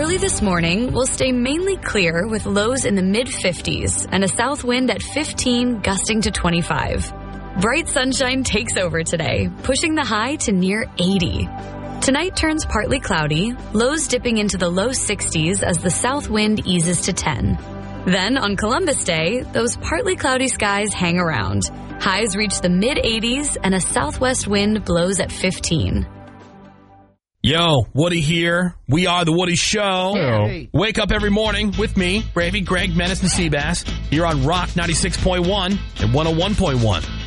Early this morning, we'll stay mainly clear with lows in the mid-50s and a south wind at 15, gusting to 25. Bright sunshine takes over today, pushing the high to near 80. Tonight turns partly cloudy, lows dipping into the low 60s as the south wind eases to 10. Then, on Columbus Day, those partly cloudy skies hang around. Highs reach the mid-80s and a southwest wind blows at 15. Yo, Woody here. We are The Woody Show. Hey. Wake up every morning with me, Bravey, Greg, Menace, and Seabass. Here on Rock 96.1 and 101.1.